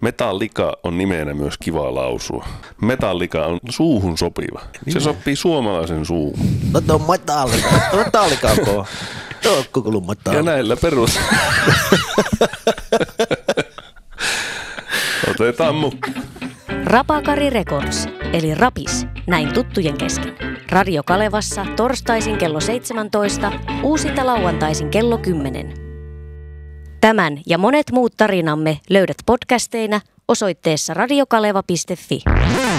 Metallica on nimenä myös kiva lausua. Metallica on suuhun sopiva. Se sopii suomalaisen suuhun. No tuo on Metallica. Metallica on kova. Tuo on koko Metallica. Ja näillä perus. Otetaan mukaan. Rapakari Records, eli Rapis, näin tuttujen kesken. Radio Kalevassa torstaisin kello 17, uusinta lauantaisin kello 10. Tämän ja monet muut tarinamme löydät podcasteina osoitteessa radiokaleva.fi.